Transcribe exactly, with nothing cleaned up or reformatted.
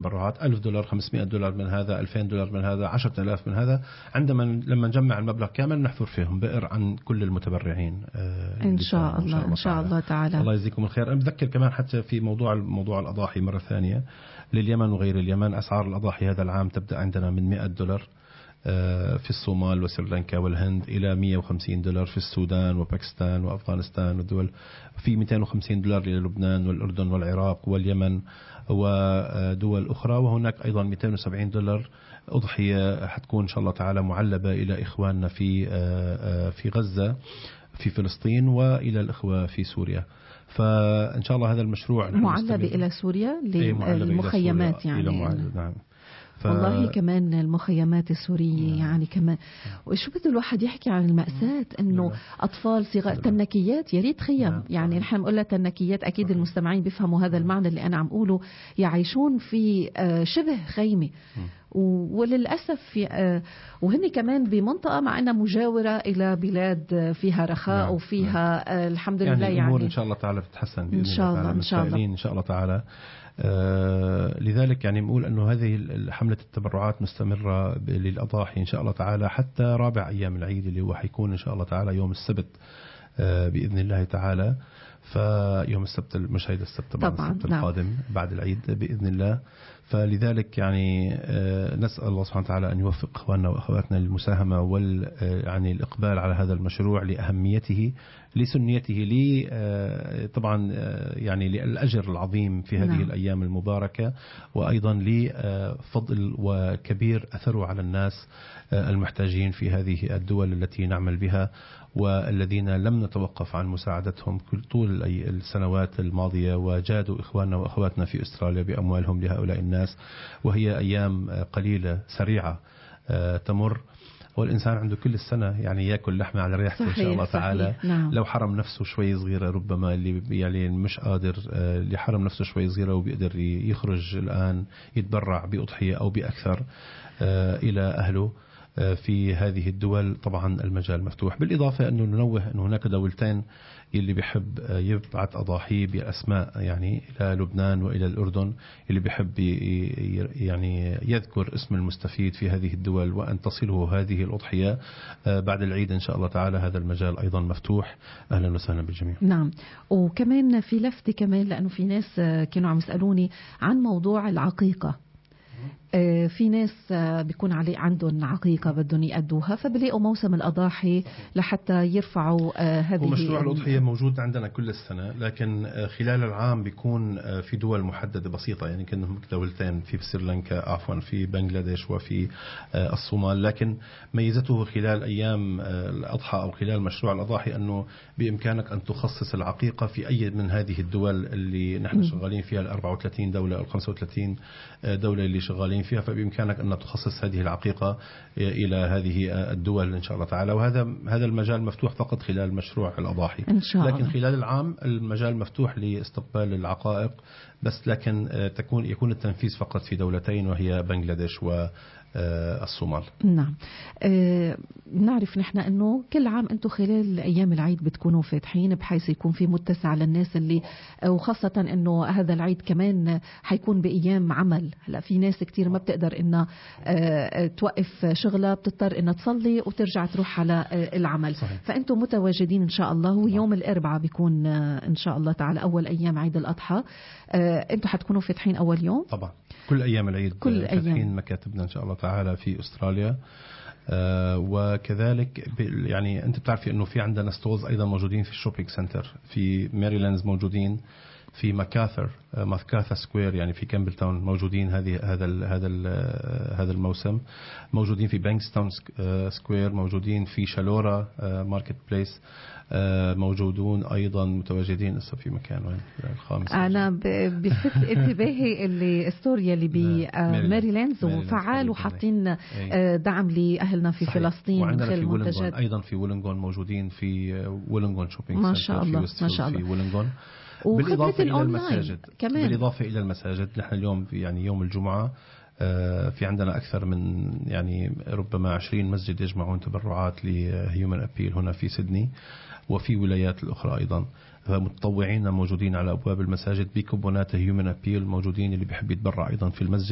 التبرعات، ألف دولار، خمسمائة دولار من هذا، ألفين دولار من هذا، عشرة آلاف من هذا. عندما لما نجمع المبلغ كامل نحفر فيهم بئر عن كل المتبرعين إن شاء الله. إن شاء الله تعالى. الله يجزيكم الخير. أنا بذكر كمان حتى في موضوع موضوع الأضاحي مرة ثانية لليمن وغير اليمن، أسعار الأضاحي هذا العام تبدأ عندنا من مئة دولار في الصومال وسريلانكا والهند إلى مئة وخمسين دولار في السودان وباكستان وأفغانستان والدول، في مئتين وخمسين دولار للبنان والأردن والعراق واليمن ودول أخرى، وهناك أيضا مئتين وسبعين دولار أضحية حتكون إن شاء الله تعالى معلبة إلى إخواننا في في غزة في فلسطين وإلى الإخوة في سوريا. فإن شاء الله هذا المشروع معلبة إلى سوريا للمخيمات يعني. نعم. ف... والله كمان المخيمات السورية نعم. يعني كمان وشو بده الواحد يحكي عن المأساة إنه نعم. أطفال صغار تنكيات يا ريت خيم نعم. يعني نحن نقول لها تنكيات، أكيد صحيح. المستمعين بيفهموا هذا المعنى اللي أنا عم أقوله، يعيشون في شبه خيمة م. وللأسف في وهن كمان بمنطقة مع أنها مجاورة إلى بلاد فيها رخاء نعم. وفيها نعم. الحمد لله يعني الأمور يعني إن شاء الله تعالى بتتحسن إن شاء الله إن شاء الله إن شاء الله تعالى. آه لذلك يعني نقول أنه هذه حملة التبرعات مستمرة للأضاحي إن شاء الله تعالى حتى رابع أيام العيد اللي هو حيكون إن شاء الله تعالى يوم السبت آه بإذن الله تعالى. فيوم السبت مش هيدا السبت طبعا السبت نعم. القادم بعد العيد بإذن الله. فلذلك يعني نسأل الله سبحانه وتعالى أن يوفق إخواننا وأخواتنا للمساهمة وال يعني الإقبال على هذا المشروع لأهميته لسنيته لي طبعا يعني للأجر العظيم في هذه نعم. الأيام المباركة، وأيضا لفضل وكبير أثره على الناس المحتاجين في هذه الدول التي نعمل بها والذين لم نتوقف عن مساعدتهم طول السنوات الماضية، وجادوا إخواننا وأخواتنا في أستراليا بأموالهم لهؤلاء الناس. وهي أيام قليلة سريعة تمر، والإنسان عنده كل السنة يعني يأكل لحمة على ريحته إن شاء الله تعالى. نعم. لو حرم نفسه شوي صغيرة ربما اللي يعني مش قادر اللي حرم نفسه شوي صغيرة وبيقدر يخرج الآن يتبرع بأضحية أو بأكثر إلى أهله في هذه الدول، طبعا المجال مفتوح. بالإضافة أنه ننوه أن هناك دولتين اللي بيحب يبعث أضاحي بأسماء يعني إلى لبنان وإلى الأردن، اللي بيحب يعني يذكر اسم المستفيد في هذه الدول وأن تصله هذه الأضحية بعد العيد إن شاء الله تعالى. هذا المجال أيضا مفتوح. أهلا وسهلا بالجميع. نعم. وكمان في لفتة كمان لأنه في ناس كانوا عم يسألوني عن موضوع العقيقة. في ناس بيكون عليه عندهم عقيقة بدهم يأدوها فبلاقوا موسم الأضاحي لحتى يرفعوا هذه. ومشروع الأضحية موجود عندنا كل السنة، لكن خلال العام بيكون في دول محددة بسيطة، يعني كنا دولتين في سريلانكا عفوا في بنغلاديش وفي الصومال. لكن ميزته خلال أيام الأضحى أو خلال مشروع الأضاحي أنه بإمكانك أن تخصص العقيقة في أي من هذه الدول اللي نحن شغالين فيها، ال أربعة وثلاثين دولة أو خمسة وثلاثين دولة اللي شغالين فيها، فبإمكانك أن تخصص هذه العقيقة إلى هذه الدول إن شاء الله تعالى. وهذا هذا المجال مفتوح فقط خلال مشروع الأضاحي إن شاء الله. لكن خلال العام المجال مفتوح لاستقبال العقائق بس، لكن تكون يكون التنفيذ فقط في دولتين وهي بنغلاديش و الصومال. نعم. أه نعرف نحن أنه كل عام أنتم خلال أيام العيد بتكونوا فاتحين بحيث يكون في متسع للناس اللي، وخاصة أنه هذا العيد كمان حيكون بأيام عمل. هلا في ناس كتير ما بتقدر إنها أه توقف شغلها، بتضطر إنها تصلي وترجع تروح على أه العمل. صحيح. فأنتم متواجدين إن شاء الله. ويوم الأربعاء بيكون أه إن شاء الله تعالى أول أيام عيد الأضحى. أه أنتم حتكونوا فاتحين أول يوم؟ طبعا كل أيام العيد كل فاتحين أيام. مكاتبنا إن شاء الله تعالى في أستراليا. آه وكذلك يعني أنت بتعرفي أنه في عندنا ستولز أيضا موجودين في الشوبينج سنتر في ماريلاندز، موجودين في ماكاثر ماكاثر سكوير يعني في كامبلتاون، موجودين هذه هذا ال هذا ال هذا الموسم، موجودين في بانكستاون سكوير، موجودين في شالورا ماركت بليس، موجودون أيضا متواجدين لسه في مكان وين الخامس. أنا بلفت انتباهي اللي استوريا اللي بماريلاندز وفعال وحاطين دعم لأهلنا في صحيح. فلسطين. وعندنا في ويلنغون أيضا، في ويلنغون موجودين في ويلنغون شوبينج ما شاء الله ما شاء الله في ويلنغون. بالإضافة إلى المساجد كمان. بالإضافة إلى المساجد نحن اليوم يعني يوم الجمعة في عندنا أكثر من يعني ربما عشرين مسجد يجمعون تبرعات لهيومن أبيل هنا في سيدني وفي ولايات الأخرى أيضا. فمتطوعين موجودين على أبواب المساجد بكوبونات هيومن أبيل موجودين، اللي بيحب يتبرع أيضا في المسجد